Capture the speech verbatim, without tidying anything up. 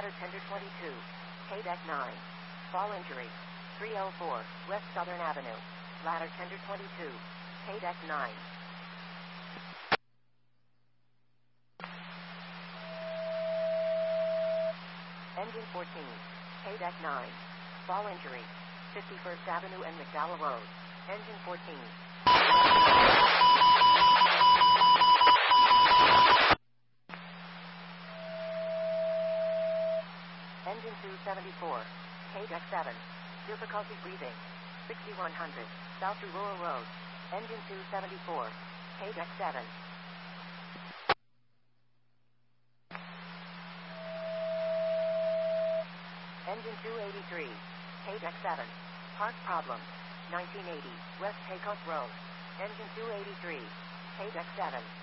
Ladder Tender twenty-two. K-Deck nine. Fall injury. three oh four, West Southern Avenue. Ladder Tender twenty-two. K-Deck nine. Engine fourteen. K-Deck nine. Fall injury. fifty-first Avenue and McDowell Road. Engine fourteen. Engine two seventy-four. K-Deck seven. Difficulty breathing. sixty-one hundred. South to Rural Road. Engine two seventy-four. K-Deck seven. Engine two eighty-three. K-Deck seven. Park problem. nineteen eighty. West Haycock Road. Engine two eighty-three. K-Deck seven.